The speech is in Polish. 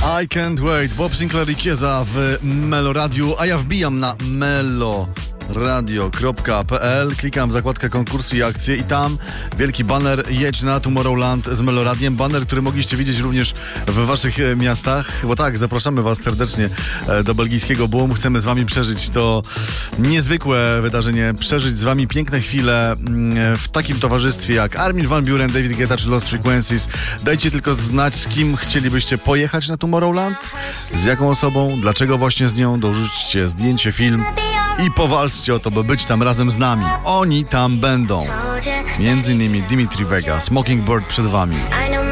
I Can't Wait. Bob Sinclair i Kieza w Meloradiu, a ja wbijam na meloradio.pl, klikam w zakładkę konkursy i akcje i tam wielki baner Jedź na Tomorrowland z Meloradiem. Baner, który mogliście widzieć również w waszych miastach, bo tak, zapraszamy was serdecznie do belgijskiego Boom. Chcemy z wami przeżyć to niezwykłe wydarzenie, przeżyć z wami piękne chwile w takim towarzystwie jak Armin van Buuren, David Guetta czy Lost Frequencies. Dajcie tylko znać, z kim chcielibyście pojechać na Tomorrowland, z jaką osobą, dlaczego właśnie z nią. Dorzućcie zdjęcie, film i powalczcie o to, by być tam razem z nami. Oni tam będą. Między innymi Dimitri Vegas, Mockingbird przed wami.